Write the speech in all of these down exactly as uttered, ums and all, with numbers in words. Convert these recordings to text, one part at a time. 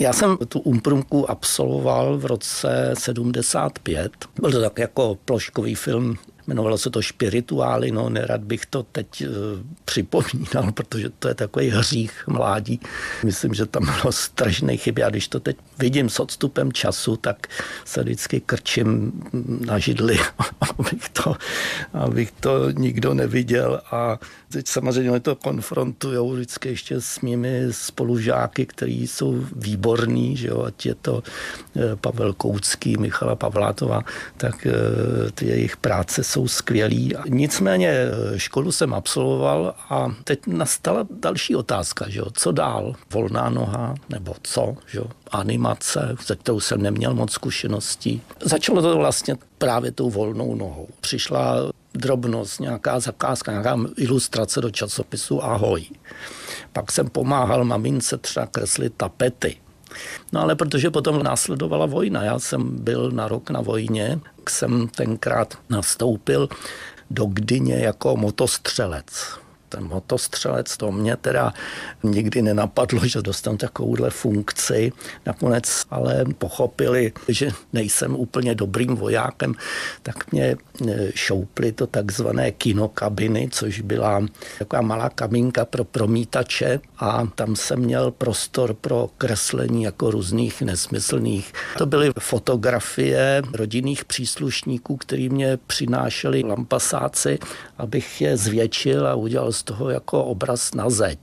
Já jsem tu umprumku absolvoval v roce sedmdesát pět. Byl to tak jako ploškový film, jmenovalo se to Špirituály, no nerad bych to teď e, připomínal, protože to je takový hřích mládí. Myslím, že tam bylo strašné chyby a když to teď vidím s odstupem času, tak se vždycky krčím na židli, abych to, abych to nikdo neviděl a teď samozřejmě to konfrontujou vždycky ještě s mými spolužáky, kteří jsou výborní, že jo, ať je to Pavel Koucký, Michala Pavlátová, tak ty jejich práce jsou skvělý. Nicméně školu jsem absolvoval a teď nastala další otázka, že jo, co dál? Volná noha nebo co? Že jo? Animace, se kterou jsem neměl moc zkušeností. Začalo to vlastně právě tou volnou nohou. Přišla drobnost, nějaká zakázka, nějaká ilustrace do časopisu Ahoj. Pak jsem pomáhal mamince třeba kreslit tapety. No ale protože potom následovala vojna, já jsem byl na rok na vojně, jsem tenkrát nastoupil do Gdyně jako motostřelec. Ten motostřelec, to mě teda nikdy nenapadlo, že dostanu takovouhle funkci. Nakonec ale pochopili, že nejsem úplně dobrým vojákem, tak mě šoupli to takzvané kinokabiny, což byla taková malá kabinka pro promítače a tam jsem měl prostor pro kreslení jako různých nesmyslných. To byly fotografie rodinných příslušníků, který mě přinášeli lampasáci, abych je zvětšil a udělal z toho jako obraz na zeď.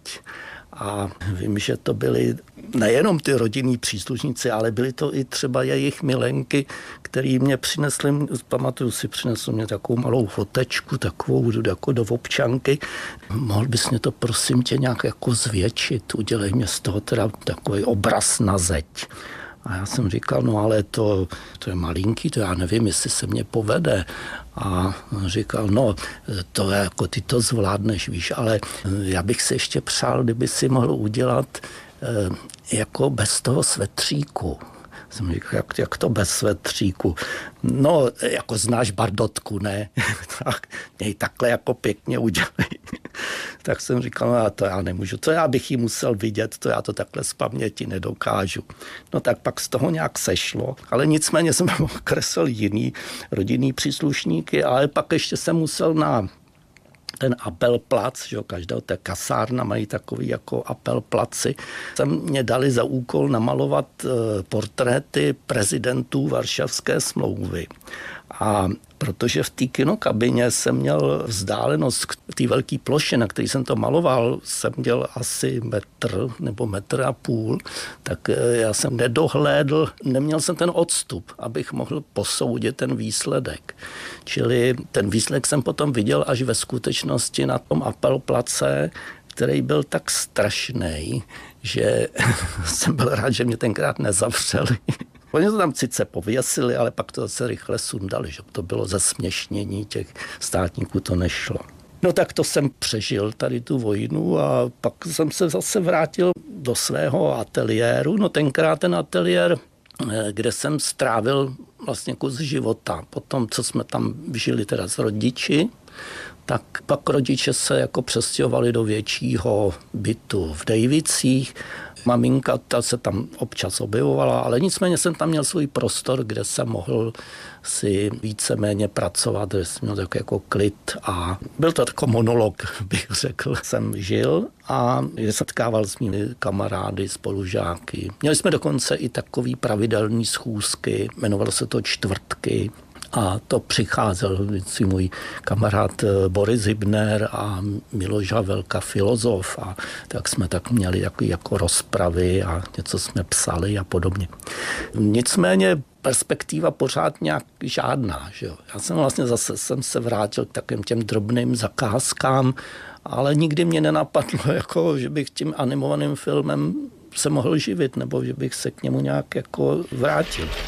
A vím, že to byly nejenom ty rodinní příslušníci, ale byly to i třeba jejich milenky, který mě přinesli, pamatuju si, přinesl mě takovou malou fotečku, takovou jako do občanky. Mohl bys mě to prosím tě nějak jako zvětšit, udělej mě z toho teda takový obraz na zeď. A já jsem říkal, no ale to, to je malinký, to já nevím, jestli se mě povede. A říkal, no to je jako ty to zvládneš, víš, ale já bych si ještě přál, kdyby si mohl udělat eh, jako bez toho svetříku. Jsem říkal, jak, jak to bez svetříku? No, jako znáš Bardotku, ne? Tak něj takhle jako pěkně udělej. Tak jsem říkal, no to já nemůžu, to já bych jí musel vidět, to já to takhle z paměti nedokážu. No tak pak z toho nějak sešlo, ale nicméně jsem kreslil jiný rodinný příslušníky, ale pak ještě jsem musel na ten apelplac, že jo, každá ta kasárna mají takový jako apelplaci. Tam mě dali za úkol namalovat portréty prezidentů Varšavské smlouvy. A protože v té kinokabině jsem měl vzdálenost k té velké ploše, na který jsem to maloval, jsem měl asi metr nebo metr a půl, tak já jsem nedohlédl, neměl jsem ten odstup, abych mohl posoudit ten výsledek. Čili ten výsledek jsem potom viděl až ve skutečnosti na tom apelplace, který byl tak strašný, že jsem byl rád, že mě tenkrát nezavřeli. Oni to tam sice pověsili, ale pak to zase rychle sundali, že to bylo zesměšnění těch státníků, to nešlo. No tak to jsem přežil tady tu vojnu a pak jsem se zase vrátil do svého ateliéru. No tenkrát ten ateliér, kde jsem strávil vlastně kus života. Potom, co jsme tam žili teda s rodiči, tak pak rodiče se jako přestěhovali do většího bytu v Dejvicích. Maminka ta se tam občas objevovala, ale nicméně jsem tam měl svůj prostor, kde jsem mohl si víceméně pracovat, kde jsem měl takový jako klid a byl to takový monolog, bych řekl. Jsem žil a je setkával s mými kamarády, spolužáky. Měli jsme dokonce i takový pravidelný schůzky, jmenovalo se to Čtvrtky. A to přicházel vždycky můj kamarád Boris Hybner a Miloš Havelka, filozof, a tak jsme tak měli takový jako rozpravy a něco jsme psali a podobně. Nicméně perspektiva pořád nějak žádná. Že jo? Já jsem vlastně zase jsem se vrátil k takovým těm drobným zakázkám, ale nikdy mě nenapadlo, jako, že bych tím animovaným filmem se mohl živit, nebo že bych se k němu nějak jako vrátil.